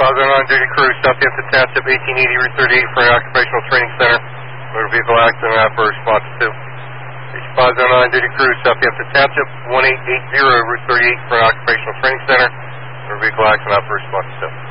509 duty crew, Southampton Township, 1880 Route 38 for an occupational training center. Motor vehicle accident after response 2. 509 duty crew, Southampton Township, 1880 Route 38 for an occupational training center. Motor vehicle accident after response 2.